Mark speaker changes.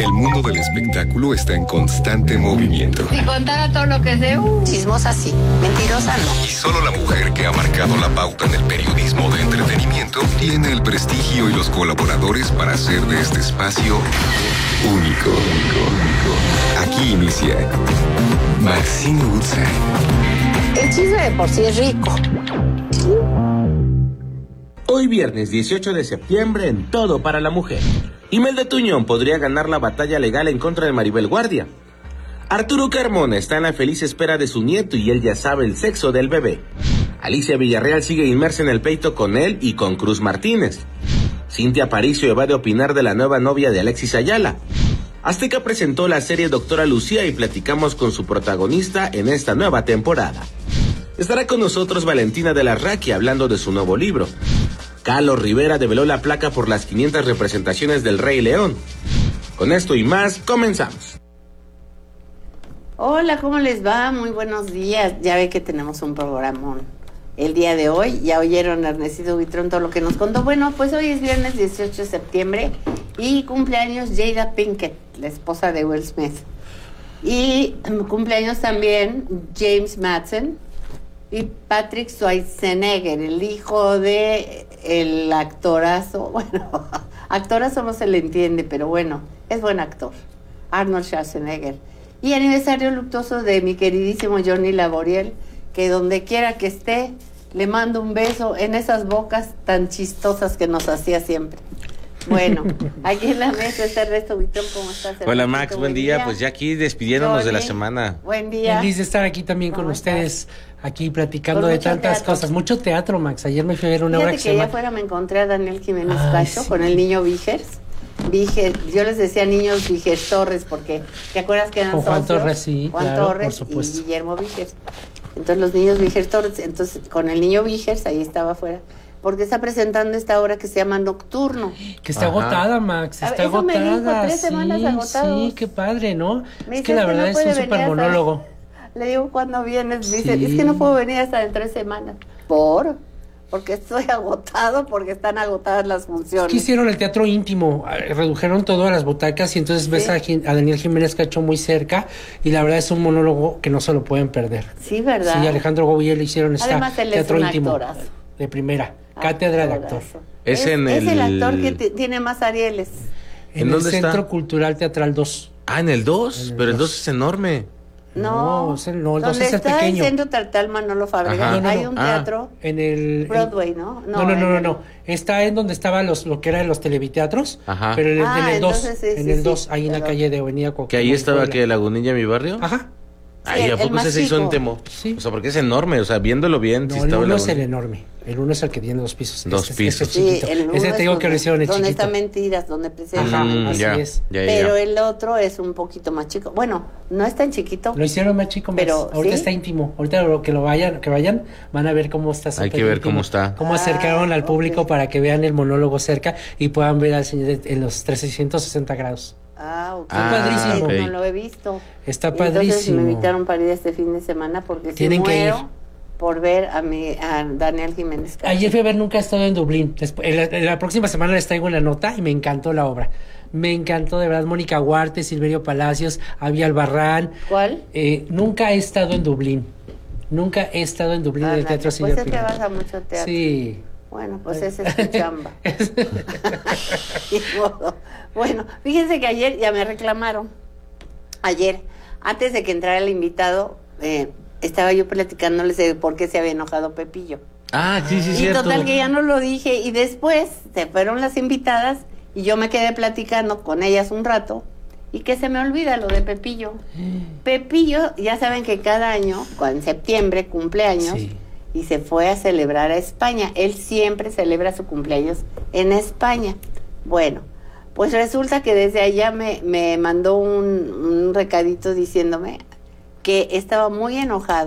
Speaker 1: El mundo del espectáculo está en constante movimiento.
Speaker 2: Si contara todo lo que sé, chismosa sí, mentirosa no.
Speaker 1: Y solo la mujer que ha marcado la pauta en el periodismo de entretenimiento tiene el prestigio y los colaboradores para hacer de este espacio único. Aquí inicia Maxine Woodside.
Speaker 2: El chisme de por sí es rico.
Speaker 3: Hoy viernes 18 de septiembre en Todo para la Mujer. Imelda Tuñón podría ganar la batalla legal en contra de Maribel Guardia. Arturo Carmona está en la feliz espera de su nieto y él ya sabe el sexo del bebé. Alicia Villarreal sigue inmersa en el pleito con él y con Cruz Martínez. Cintia Aparicio evade opinar de la nueva novia de Alexis Ayala. Azteca presentó la serie Doctora Lucía y platicamos con su protagonista en esta nueva temporada. Estará con nosotros Valentina de la Raqui hablando de su nuevo libro. Carlos Rivera develó la placa por las 500 representaciones del Rey León. Con esto y más, comenzamos.
Speaker 4: Hola, ¿cómo les va? Muy buenos días. Ya ve que tenemos un programón el día de hoy. Ya oyeron a Ernesito Buitrón todo lo que nos contó. Bueno, pues hoy es viernes 18 de septiembre y cumpleaños Jada Pinkett, la esposa de Will Smith. Y cumpleaños también James Madsden y Patrick Schwarzenegger, el hijo de el actorazo, bueno, actorazo no se le entiende, pero bueno, es buen actor, Arnold Schwarzenegger. Y aniversario luctuoso de mi queridísimo Johnny Laboriel, que donde quiera que esté, le mando un beso en esas bocas tan chistosas que nos hacía siempre. Bueno, aquí en la mesa está Ernesto Buitrón, ¿cómo estás?
Speaker 3: Hola Max, buen día. Pues ya aquí despidiéndonos de la semana.
Speaker 4: Buen día.
Speaker 5: Feliz de estar aquí también con ustedes, aquí platicando
Speaker 4: Con
Speaker 5: de
Speaker 4: mucho
Speaker 5: tantas
Speaker 4: teatro.
Speaker 5: cosas. Mucho teatro, Max. Ayer me fui a ver una obra que
Speaker 4: Fíjate
Speaker 5: se
Speaker 4: que allá
Speaker 5: llama...
Speaker 4: afuera me encontré a Daniel Jiménez
Speaker 5: Ay,
Speaker 4: Cacho
Speaker 5: sí.
Speaker 4: con el niño Vigers. Yo les decía niños Vigers Torres porque ¿te acuerdas que eran
Speaker 5: Con Juan
Speaker 4: socios?
Speaker 5: Torres, sí,
Speaker 4: Juan
Speaker 5: claro,
Speaker 4: Torres
Speaker 5: por supuesto.
Speaker 4: y Guillermo Vigers. Entonces los niños Vigers Torres, entonces con el niño Vigers ahí estaba afuera, porque está presentando esta obra que se llama Nocturno.
Speaker 5: Que está
Speaker 3: Ajá.
Speaker 5: agotada, Max.
Speaker 4: A
Speaker 5: Está
Speaker 4: ver, eso me dijo,
Speaker 5: agotada.
Speaker 4: 3 semanas
Speaker 5: sí,
Speaker 4: agotados.
Speaker 5: sí, qué padre, ¿no?
Speaker 4: Me
Speaker 5: Es
Speaker 4: dice,
Speaker 5: que la
Speaker 4: no
Speaker 5: verdad es
Speaker 4: puede
Speaker 5: un
Speaker 4: venir
Speaker 5: súper
Speaker 4: hasta-
Speaker 5: monólogo.
Speaker 4: Le digo, ¿cuándo vienes? Dice,
Speaker 5: Sí.
Speaker 4: es que no puedo venir hasta dentro de 3 semanas. Porque estoy agotado, porque están agotadas las funciones.
Speaker 5: Es que hicieron el teatro íntimo, redujeron todo a las butacas y entonces ves a Daniel Jiménez Cacho muy cerca y la verdad es un monólogo que no se lo pueden perder.
Speaker 4: Sí, ¿verdad?
Speaker 5: Sí, Alejandro Gou y él hicieron
Speaker 4: Además, él es
Speaker 5: teatro
Speaker 4: un
Speaker 5: íntimo
Speaker 4: actorazo.
Speaker 5: de primera, cátedra de actor.
Speaker 4: Actorazo.
Speaker 3: Es en
Speaker 4: es el
Speaker 3: el-
Speaker 4: actor que tiene más Arieles.
Speaker 3: ¿En
Speaker 5: En el
Speaker 3: dónde está?
Speaker 5: Centro Cultural Teatral 2.
Speaker 3: Ah, en el 2,
Speaker 5: En el
Speaker 3: pero el 2
Speaker 5: 2.
Speaker 3: es enorme.
Speaker 4: No,
Speaker 5: No, el 2
Speaker 4: donde
Speaker 5: es el
Speaker 4: está
Speaker 5: pequeño.
Speaker 4: el Centro Tartal Manolo Fábregas,
Speaker 3: Ajá.
Speaker 5: No,
Speaker 4: hay un teatro,
Speaker 5: En el
Speaker 4: Broadway, ¿no?
Speaker 5: No. Está en donde estaba lo que eran los televiteatros,
Speaker 3: Ajá.
Speaker 5: pero en el 2,
Speaker 4: entonces sí,
Speaker 5: en
Speaker 4: sí,
Speaker 5: el
Speaker 4: sí,
Speaker 5: 2, ahí en la
Speaker 4: pero-
Speaker 5: calle de Avenida Cuauhtémoc.
Speaker 3: Que ahí estaba
Speaker 5: Puebla.
Speaker 3: que Lagunilla, mi barrio.
Speaker 5: Ajá.
Speaker 3: Ay,
Speaker 4: Sí,
Speaker 3: ¿a
Speaker 4: el
Speaker 3: poco
Speaker 4: más
Speaker 3: ese se hizo en
Speaker 4: chico.
Speaker 3: Temo?
Speaker 5: Sí.
Speaker 3: O sea, porque es enorme, o sea, viéndolo bien, sí
Speaker 5: No, el
Speaker 3: estaba
Speaker 5: 1 es el
Speaker 3: Lagunilla.
Speaker 5: enorme. El 1 es el que tiene 2 pisos.
Speaker 3: Dos pisos.
Speaker 5: es
Speaker 4: Sí,
Speaker 5: chiquito.
Speaker 4: el
Speaker 5: Ese
Speaker 4: uno
Speaker 5: te digo
Speaker 4: es
Speaker 5: que lo hicieron el
Speaker 4: donde
Speaker 5: chiquito.
Speaker 4: está Mentiras, donde presenta.
Speaker 5: Ajá, así
Speaker 3: ya,
Speaker 5: es.
Speaker 3: ya.
Speaker 4: Pero el otro es un poquito más chico. Bueno, no es tan chiquito.
Speaker 5: Lo hicieron más chico, más.
Speaker 4: Pero,
Speaker 5: Ahorita
Speaker 4: ¿sí?
Speaker 5: está íntimo. Ahorita que vayan, van a ver cómo está.
Speaker 3: Hay que ver cómo está.
Speaker 5: Cómo acercaron al público
Speaker 4: ok.
Speaker 5: para que vean el monólogo cerca y puedan ver al señor en los 360 grados.
Speaker 4: Ah, ok.
Speaker 3: Ah,
Speaker 5: padrísimo.
Speaker 3: ok.
Speaker 4: No lo he visto.
Speaker 5: Está
Speaker 4: Entonces
Speaker 5: padrísimo.
Speaker 4: me invitaron para ir este fin de semana porque si
Speaker 5: Tienen que
Speaker 4: muero
Speaker 5: ir.
Speaker 4: por ver a Daniel Jiménez Cacho.
Speaker 5: Ayer fui a ver Nunca he estado en Dublín. En la próxima semana les traigo la nota y me encantó la obra. Me encantó de verdad. Mónica Huarte, Silverio Palacios, Avi Albarrán.
Speaker 4: ¿Cuál?
Speaker 5: Nunca he estado en Dublín. Nunca he estado en Dublín en el Teatro
Speaker 4: Pues
Speaker 5: Silvio
Speaker 4: te
Speaker 5: Pinal.
Speaker 4: vas a mucho teatro.
Speaker 5: Sí.
Speaker 4: Bueno, pues esa es tu chamba. Ni modo. Bueno, fíjense que ayer ya me reclamaron. Ayer, antes de que entrara el invitado, estaba yo platicándoles de por qué se había enojado Pepillo.
Speaker 3: Ah, sí, sí,
Speaker 4: Y
Speaker 3: cierto.
Speaker 4: total que ya no lo dije. Y después se fueron las invitadas y yo me quedé platicando con ellas un rato. Y que se me olvida lo de Pepillo. Pepillo, ya saben que cada año, en septiembre, cumpleaños.
Speaker 5: Sí.
Speaker 4: Y se fue a celebrar a España. Él siempre celebra su cumpleaños en España. Bueno, pues resulta que desde allá me mandó un recadito diciéndome que estaba muy enojado